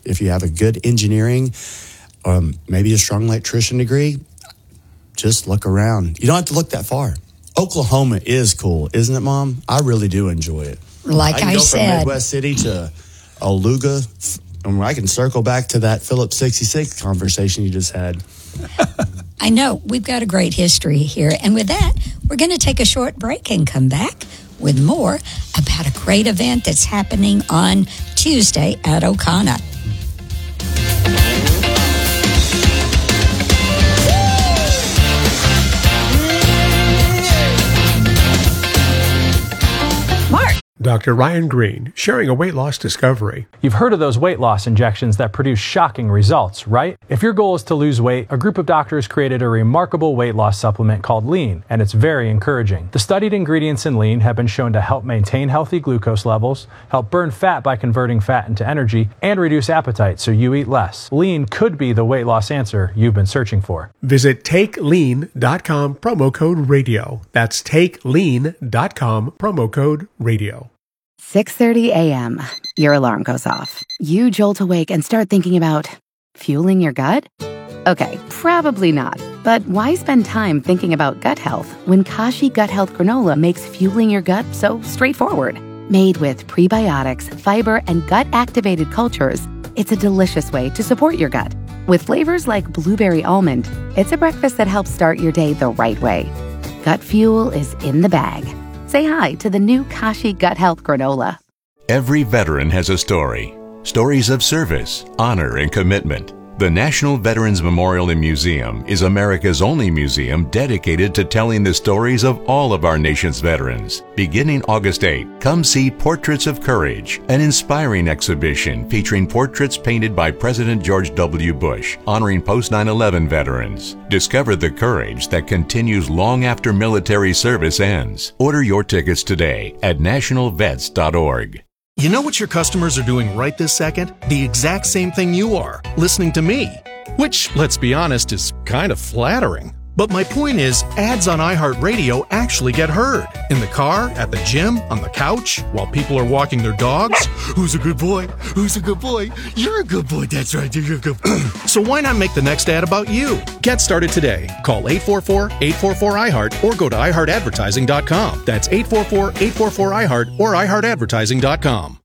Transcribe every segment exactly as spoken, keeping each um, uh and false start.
if you have a good engineering, um, maybe a strong electrician degree, just look around. You don't have to look that far. Oklahoma is cool, isn't it, Mom? I really do enjoy it. Like I, can I go said. from Midwest City to Aluga, and I can circle back to that Phillips sixty-six conversation you just had. I know. We've got a great history here. And with that, we're going to take a short break and come back with more about a great event that's happening on Tuesday at O'Connor. Doctor Ryan Green, sharing a weight loss discovery. You've heard of those weight loss injections that produce shocking results, right? If your goal is to lose weight, a group of doctors created a remarkable weight loss supplement called Lean, and it's very encouraging. The studied ingredients in Lean have been shown to help maintain healthy glucose levels, help burn fat by converting fat into energy, and reduce appetite so you eat less. Lean could be the weight loss answer you've been searching for. Visit take lean dot com, promo code radio. That's take lean dot com, promo code radio. six thirty a.m. Your alarm goes off. You jolt awake and start thinking about fueling your gut? Okay, probably not. But why spend time thinking about gut health when Kashi Gut Health Granola makes fueling your gut so straightforward? Made with prebiotics, fiber, and gut-activated cultures, it's a delicious way to support your gut. With flavors like blueberry almond, it's a breakfast that helps start your day the right way. Gut fuel is in the bag. Say hi to the new Kashi Gut Health Granola. Every veteran has a story. Stories of service, honor, and commitment. The National Veterans Memorial and Museum is America's only museum dedicated to telling the stories of all of our nation's veterans. Beginning August eighth, come see Portraits of Courage, an inspiring exhibition featuring portraits painted by President George W. Bush, honoring post nine eleven veterans. Discover the courage that continues long after military service ends. Order your tickets today at national vets dot org. You know what your customers are doing right this second? The exact same thing you are, listening to me. Which, let's be honest, is kind of flattering. But my point is, ads on iHeartRadio actually get heard. In the car, at the gym, on the couch, while people are walking their dogs. Who's a good boy? Who's a good boy? You're a good boy. That's right. You're a good boy. So why not make the next ad about you? Get started today. Call eight four four, eight four four, I heart or go to i heart advertising dot com. That's eight four four, eight four four, I heart or i heart advertising dot com.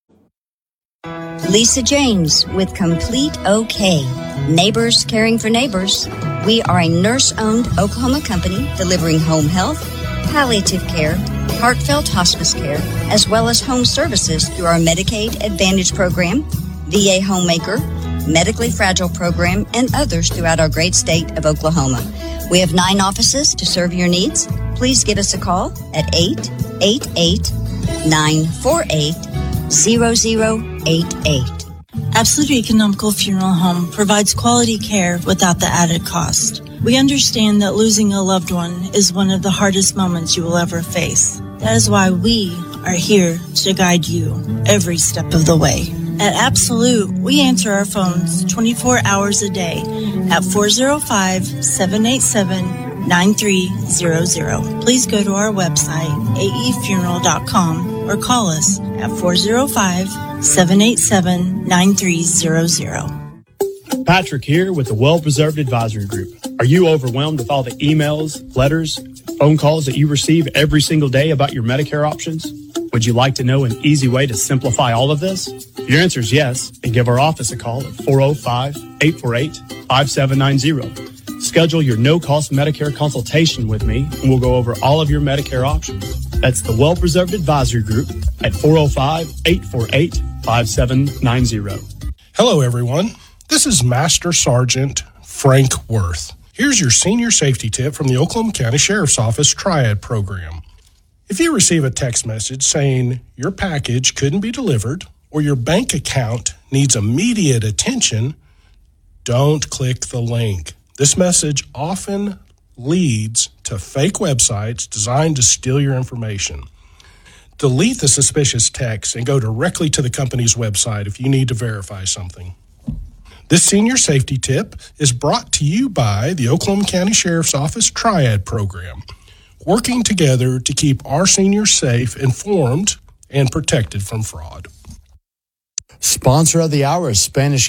Lisa James with Complete OK. Neighbors caring for neighbors. We are a nurse-owned Oklahoma company delivering home health, palliative care, heartfelt hospice care, as well as home services through our Medicaid Advantage program, V A Homemaker, Medically Fragile program, and others throughout our great state of Oklahoma. We have nine offices to serve your needs. Please give us a call at eight eight eight, nine four eight, zero zero eight eight. Absolute Economical Funeral Home provides quality care without the added cost. We understand that losing a loved one is one of the hardest moments you will ever face. That is why we are here to guide you every step of the way. At Absolute, we answer our phones twenty-four hours a day at four oh five, seven eight seven, nine three zero zero. Please go to our website, a e funeral dot com, or call us at four oh five, seven eight seven, nine three zero zero. Patrick here with the Well-Preserved Advisory Group. Are you overwhelmed with all the emails, letters, phone calls that you receive every single day about your Medicare options? Would you like to know an easy way to simplify all of this? If your answer is yes, then give our office a call at four oh five, eight four eight, five seven nine zero. Schedule your no-cost Medicare consultation with me, and we'll go over all of your Medicare options. That's the Well-Preserved Advisory Group at four oh five, eight four eight, five seven nine zero. Hello, everyone. This is Master Sergeant Frank Worth. Here's your senior safety tip from the Oklahoma County Sheriff's Office Triad Program. If you receive a text message saying your package couldn't be delivered or your bank account needs immediate attention, don't click the link. This message often leads to fake websites designed to steal your information. Delete the suspicious text and go directly to the company's website if you need to verify something. This senior safety tip is brought to you by the Oklahoma County Sheriff's Office Triad Program, working together to keep our seniors safe, informed, and protected from fraud. Sponsor of the hour is Spanish